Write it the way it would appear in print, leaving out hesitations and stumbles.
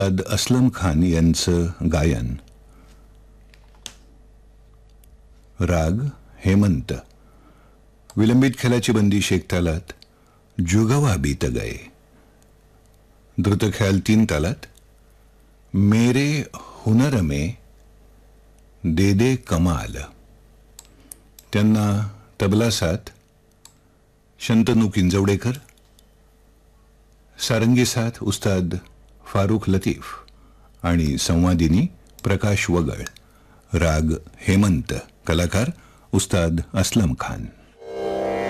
असलम खान यांचं गायन. राग हेमंत. विलंबित खेळाची बंदी शेख तालात. जुगवा बीत गए. द्रुत ख्याल 3 तालात. मेरे हुनर में दे दे कमाल. त्यांना तबला साथ शंतनू किंजवडेकर. सारंगी साथ उस्ताद फारुख लतीफ आणि संवादिनी प्रकाश वगळ. राग हेमंत. कलाकार उस्ताद असलम खान.